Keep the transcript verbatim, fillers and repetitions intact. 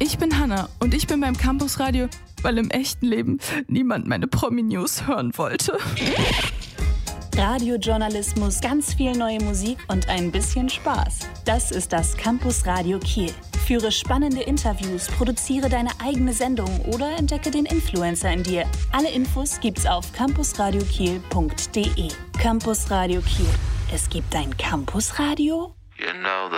Ich bin Hannah und ich bin beim Campusradio, weil im echten Leben niemand meine Promi-News hören wollte. Radiojournalismus, ganz viel neue Musik und ein bisschen Spaß. Das ist das Campusradio Kiel. Führe spannende Interviews, produziere deine eigene Sendung oder entdecke den Influencer in dir. Alle Infos gibt's auf campusradiokiel punkt de. Campusradio Kiel. Es gibt ein Campusradio? You know